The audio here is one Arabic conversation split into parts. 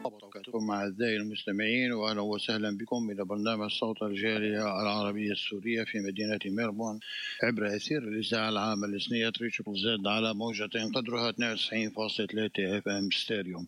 وبركاته مع أعزائي المستمعين، وأهلا وسهلا بكم إلى برنامج صوت الجالية العربية السورية في مدينة ميربون عبر أثير الإذاعة العامة الإسنية تريبل زد على موجة قدرها 92.3 FM ستيريو.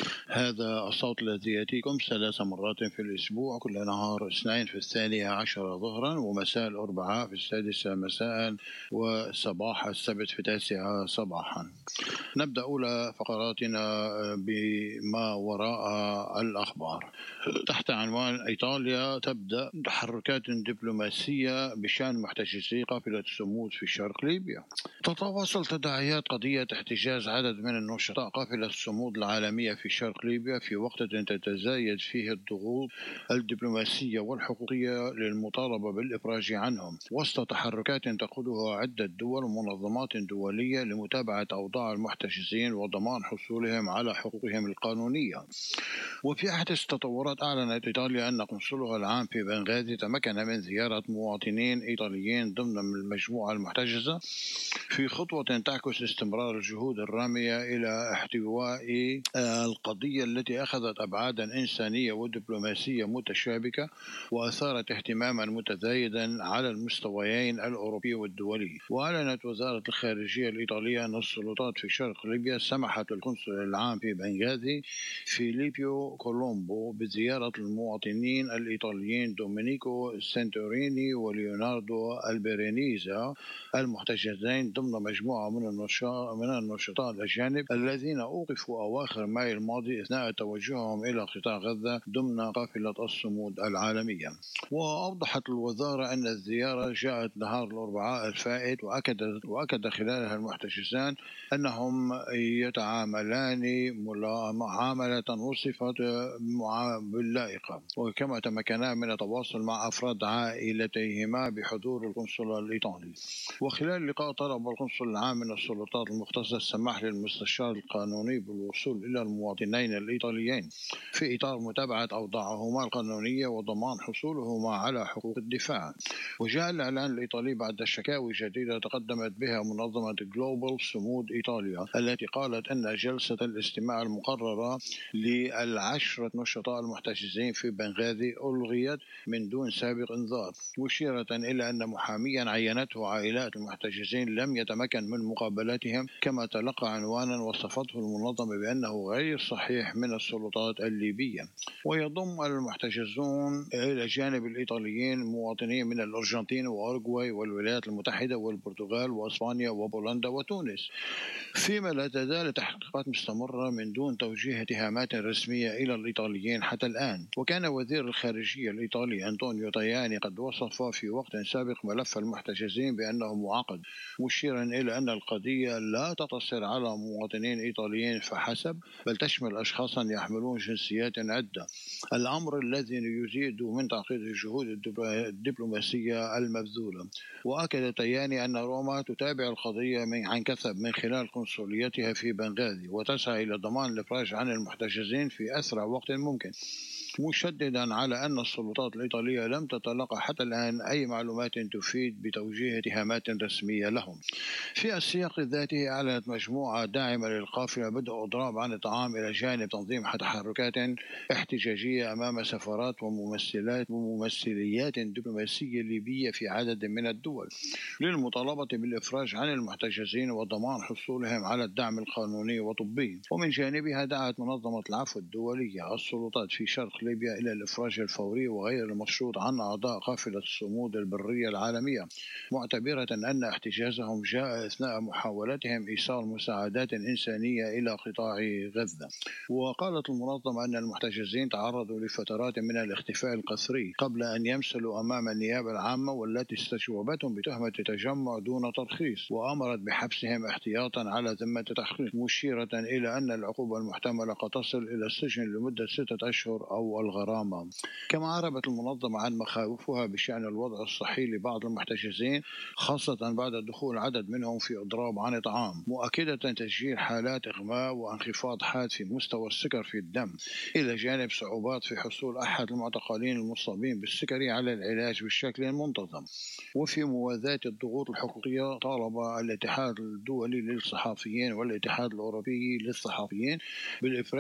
هذا الصوت الذي يأتيكم 3 مرات في الأسبوع، كل نهار اثنين في 12 ظهرا، ومساء الأربعاء في 6 مساء، وصباح السبت في 9 صباحا. نبدأ أولى فقراتنا بما وراء الأخبار تحت عنوان إيطاليا تبدأ تحركات دبلوماسية بشأن محتجزي قافلة الصمود في شرق ليبيا. تتواصل تداعيات قضية احتجاز عدد من النشطاء قافلة الصمود العالمية في شرق ليبيا في وقت تتزايد فيه الضغوط الدبلوماسية والحقوقية للمطالبة بالإفراج عنهم، وسط تحركات تقودها عدة دول ومنظمات دولية لمتابعة أوضاع المحتجزين وضمان حصولهم على حقوقهم القانونية. وفي أحدث التطورات، أعلنت إيطاليا أن قنصلها العام في بنغازي تمكن من زيارة مواطنين إيطاليين ضمن المجموعة المحتجزة، في خطوة تعكس استمرار الجهود الرامية إلى احتواء القضية التي أخذت أبعادا إنسانية ودبلوماسية متشابكة وأثارت اهتماما متزايدا على المستويين الأوروبي والدولي. وأعلنت وزارة الخارجية الإيطالية أن السلطات في شرق ليبيا سمحت للقنصل العام في بنغازي فيليبيو كولومبو بزيارة المواطنين الإيطاليين دومينيكو سنتوريني وليوناردو البرينيزا المحتجزين ضمن مجموعة من النشطاء الأجانب الذين أوقفوا أواخر مايو الماضي أثناء توجههم إلى قطاع غزة ضمن قافلة الصمود العالمية. وأوضحت الوزارة أن الزيارة جاءت نهار الأربعاء الفائت، وأكد خلالها المحتجزان أنهم يتعاملان معاملة وصفت باللائقة، وكما تمكنا من التواصل مع أفراد عائلتيهما بحضور القنصل الإيطالي. وخلال اللقاء طلب القنصل العام من السلطات المختصة السماح للمستشار القانوني بالوصول إلى المواطنين الإيطاليين في إطار متابعة أوضاعهما القانونية وضمان حصولهما على حقوق الدفاع. وجاء الإعلان الإيطالي بعد شكاوي جديدة تقدمت بها منظمة جلوبال صمود إيطاليا، التي قالت أن جلسة الاستماع المقررة ل10 نشطاء المحتجزين في بنغازي ألغيت من دون سابق إنذار، مشيرة إلى أن محاميا عينته عائلات المحتجزين لم يتمكن من مقابلتهم، كما تلقى عنوانا وصفته المنظمة بأنه غير صحيح من السلطات الليبية. ويضم المحتجزون إلى جانب الإيطاليين مواطنين من الأرجنتين وأوروغواي والولايات المتحدة والبرتغال وإسبانيا وبولندا وتونس، فيما لا تزال تحقيقات مستمرة من دون توجيه اتهامات رسمية إلى الإيطاليين حتى الآن. وكان وزير الخارجية الإيطالي أنطونيو تاياني قد وصف في وقت سابق ملف المحتجزين بأنه معقد، مشيرا إلى أن القضية لا تقتصر على مواطنين إيطاليين فحسب، بل تشمل أشخاصا يحملون جنسيات عدة، الأمر الذي يزيد من تعقيد الجهود الدبلوماسية المبذولة. وأكد تاياني أن روما تتابع القضية عن كثب من خلال قنصليتها في بنغازي، وتسعى إلى ضمان الإفراج عن المحتجزين في أسرع وقت ممكن، مشددا على أن السلطات الإيطالية لم تتلقى حتى الآن أي معلومات تفيد بتوجيه اتهامات رسمية لهم. في السياق ذاته، أعلنت مجموعة داعمة للقافلة بدء إضراب عن الطعام إلى جانب تنظيم تحركات احتجاجية أمام سفارات وممثليات دبلوماسية ليبية في عدد من الدول للمطالبة بالإفراج عن المحتجزين وضمان حصولهم على الدعم القانوني والطبي. ومن جانبها دعت منظمة العفو الدولية السلطات في شرق ليبيا إلى الإفراج الفوري وغير المشروط عن أعضاء قافلة الصمود البرية العالمية، معتبرة أن احتجازهم جاء أثناء محاولتهم إيصال مساعدات إنسانية إلى قطاع غزة. وقالت المنظمة أن المحتجزين تعرضوا لفترات من الاختفاء القسري قبل أن يمثلوا أمام النيابة العامة، والتي استجوبتهم بتهمة التجمع دون ترخيص، وأمرت بحبسهم احتياطا على ذمة تحقيق، مشيرة إلى أن العقوبة المحتملة قد تصل إلى السجن لمدة 6 أشهر أو الغرامة. كما عربت المنظمة عن مخاوفها بشأن الوضع الصحي لبعض المحتجزين، خاصة بعد دخول عدد منهم في إضراب عن الطعام، مؤكدة تسجيل حالات إغماء وانخفاض حاد في مستوى السكر في الدم، إلى جانب صعوبات في حصول أحد المعتقلين المصابين بالسكري على العلاج بشكل منتظم. وفي موازاة الضغوط الحقوقية، طالب الاتحاد الدولي للصحفيين والاتحاد الأوروبي للصحفيين بالإفراج الفوري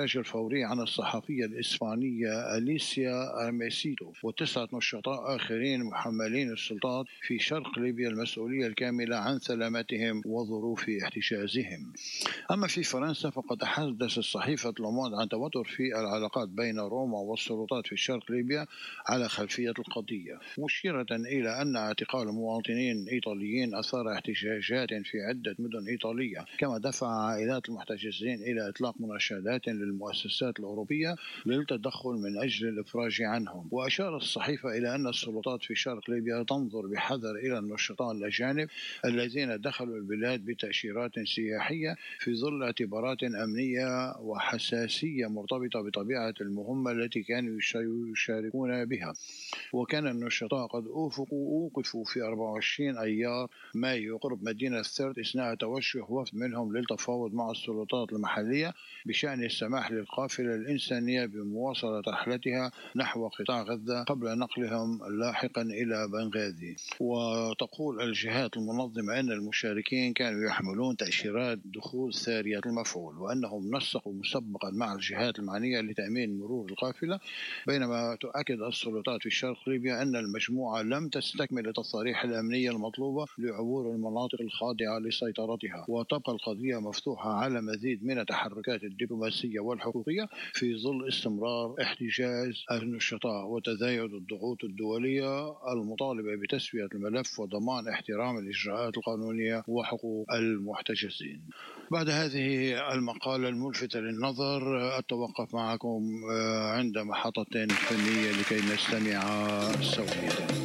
الفوري عن الصحفية الإسبانية أليسيا أرميسيتو و9 نشطاء آخرين محملين السلطات في شرق ليبيا المسؤولية الكاملة عن سلامتهم وظروف احتجازهم. أما في فرنسا فقد تحدثت صحيفة لوموند عن توتر في العلاقات بين روما والسلطات في شرق ليبيا على خلفية القضية، مشيرة إلى أن اعتقال مواطنين إيطاليين أثار احتجاجات في عدة مدن إيطالية، كما دفع عائلات المحتجزين إلى إطلاق مناشدات للمؤسسات الأوروبية للتدخل من أجل الإفراج عنهم. وأشارت الصحيفة إلى أن السلطات في شرق ليبيا تنظر بحذر إلى النشطاء الأجانب الذين دخلوا البلاد بتأشيرات سياحية في ظل اعتبارات أمنية وحساسية مرتبطة بطبيعة المهمة التي كانوا يشاركون بها. وكان النشطاء قد أوقفوا في 24 أيار مايو قرب مدينة سرت أثناء توجه وفد منهم للتفاوض مع السلطات المحلية بشأن السماح للقافلة الإنسانية بمواصلة رحلتها نحو قطاع غزة قبل نقلهم لاحقا إلى بنغازي. وتقول الجهات المنظمة أن المشاركين كانوا يحملون تأشيرات دخول سارية المفعول، وأنهم نسقوا مسبقا مع الجهات المعنية لتأمين مرور القافلة، بينما تؤكد السلطات في شرق ليبيا أن المجموعة لم تستكمل التصاريح الأمنية المطلوبة لعبور المناطق الخاضعة لسيطرتها. وتبقى القضية مفتوحة على مزيد من التحركات الدبلوماسية والحقوقية في ظل استمرار احتجاز النشطاء وتزايد الضغوط الدولية المطالبة بتسوية الملف وضمان احترام الإجراءات القانونية وحقوق المحتجزين. بعد هذه المقالة الملفتة للنظر أتوقف معكم عند محطة فنية لكي نستمع سويا.